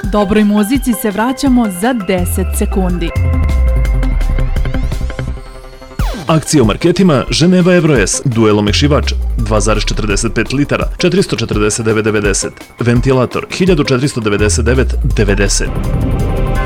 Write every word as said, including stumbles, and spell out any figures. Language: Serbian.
Dobroj muzici se vraćamo za deset sekundi. Akcija u marketima Ženeva Evroes, duel omešivač dva zarez četrdeset pet litara, četiristo četrdeset devet devedeset, ventilator hiljadu četiristo devedeset devet devedeset.